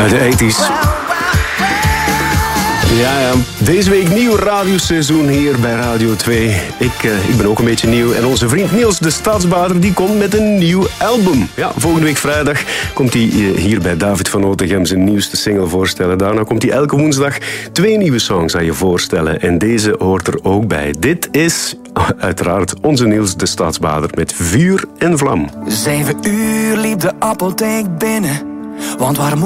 Uit de 80's. Ja. Deze week nieuw radioseizoen hier bij Radio 2. Ik ben ook een beetje nieuw. En onze vriend Niels de Stadsbader die komt met een nieuw album. Ja, volgende week vrijdag komt hij hier bij David van Otegem zijn nieuwste single voorstellen. Daarna komt hij elke woensdag 2 nieuwe songs aan je voorstellen. En deze hoort er ook bij. Dit is uiteraard onze Niels de Stadsbader met Vuur en Vlam. 7 uur liep de apotheek binnen, want waar